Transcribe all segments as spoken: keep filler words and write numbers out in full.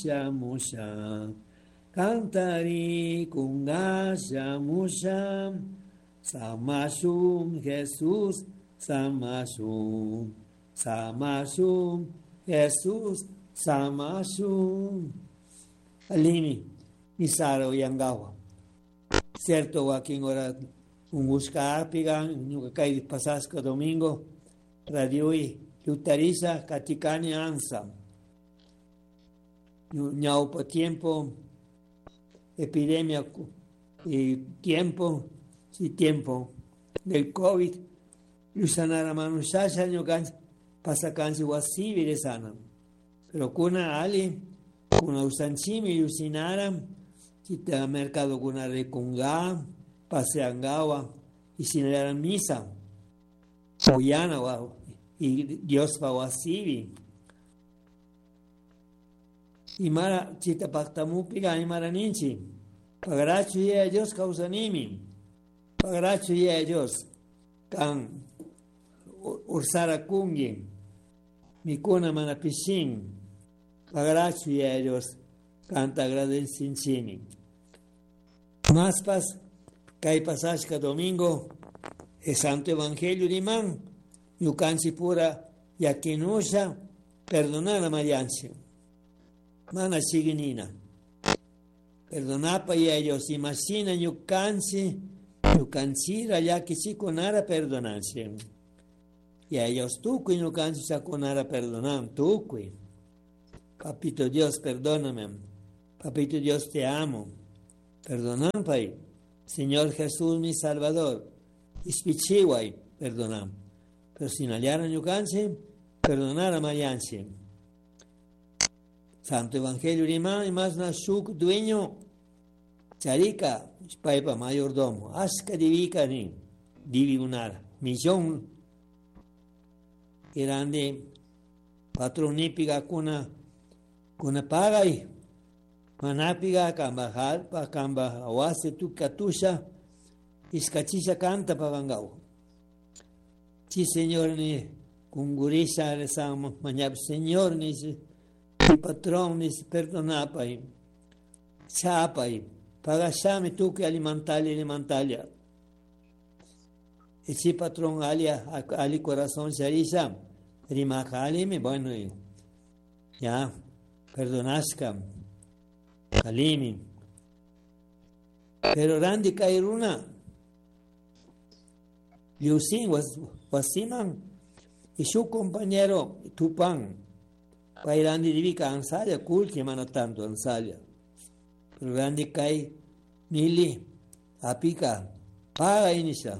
Shamusha Kantari Kunga Shamusha Samashum Jesús Samashum Samashum Jesús Samashum Alimi Misaro Yangawa Certo Joaquín ora un busca apigan nunca cae pasasca domingo radio y lutariza Katikani Ansa Ñau por tiempo, epidemia y tiempo, y tiempo del COVID, Lusanara Manusasha, Ñukan, Pasakansi Wasivi de Sana. Pero kuna Ali, kuna Usanchimi, Lusinara, Chita Mercado kuna Rekunga, Paseangawa, y Sinara Misa, Oyana, y Dios va Wasivi. Imara chita paktamupiga imara ninchi. Pagarachu ye a Dios causanimi. Pagarachu ye a Dios. Kan ursara kungi. Mikuna manapishin. Pagarachu ye a Dios. Canta agradecinchimi. Más pas, kai pasashka domingo. El Santo Evangelio de Man. Yukansi pura yakinusha. Perdonar a Marianchi. Mana siginina. Perdonapa y ellos imagina yukansi, yukansira ya que si conara perdonanse. Y a ellos tuqui yukansi sa conara perdonan, tuqui. Papito Dios, perdóname. Papito Dios, te amo. Perdonan, pai. Señor Jesús, mi Salvador. Ispichiwai, perdonan. Pero si naliaran yukansi, perdonar a Mariansi. Santo Evangelio Rima y más Nashuk dueño Charika Paipa mayordomo Aska divika ni divi unar millón grande patronipiga kuna kuna pagai manapiga kambahal pa kamba awase tu katusha iskachisha canta pagangao chi señor ni kungurisha resam mañab señor ni mi patrón ni perdona pai chapai pagasame tu que alimentalia alimentalia e si patrón alia ali corazón charisa rimacali me bueno ya perdonasca alimi pero randi kairuna Liusin was wasiman y su compañero Tupan Pairandi divika ansalia kulki mana tanto ansalia. Pero randi kai mili apika paga inisha.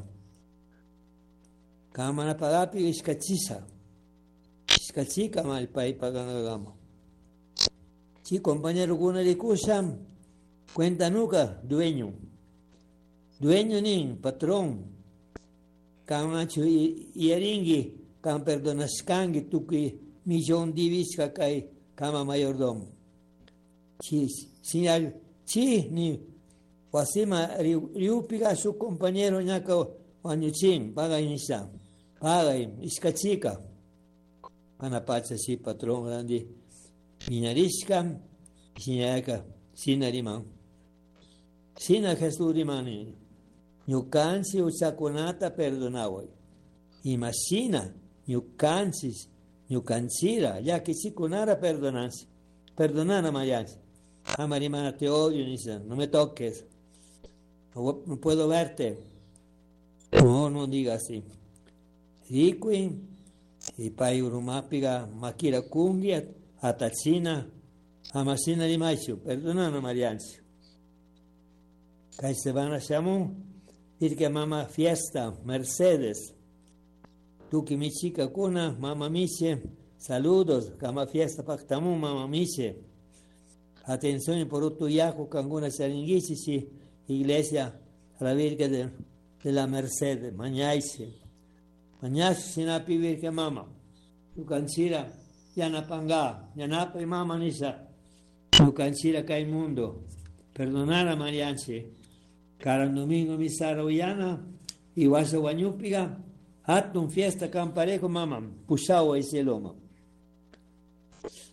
Kamana pagapi iskachisa. Iskachika mal pai pagangagama. Si compañero kuna de kusam cuenta nuca dueño. Dueño nin patrón. Kamachu iaringi kam perdonaskangi tuki millón divisca kai kama mayordomo. Chi, señal, chi ni wasima riupiga su compañero ñaka wañuchin, paga inisa, paga iskachika. Panapacha si patrón grande, minarishka, sinaka, sinariman. Sina Jesús rimani, ñukansi usakunata perdonaway. Imagina, ñukansis, Ñucancira, ya que si conara perdonanse, perdonar a Marianse. Ah, Marimana, te odio, Nisa, no me toques, no, no puedo verte. No, no diga así. Riqui, y pai urumapiga, makira kungia, atachina, amasina di macho, perdonar a Marianse. Kai se van a shamu, ir que mama fiesta, Mercedes. Tú que mi chica cuna, mamá miche, saludos, cama fiesta pactamu, mamá miche. Atención por tu yaco, canguna charinguichi, iglesia a la Virgen de, de la Merced, mañaise. Mañaise sin api Virgen mama. Tu cancira, yana panga, yana pa mama nisa. Tu cancira cae mundo. Perdonar a Marianche. Cara domingo misara uyana, y wasa guanyupiga. Atun fiesta camparejo mamam, pusao ese loma.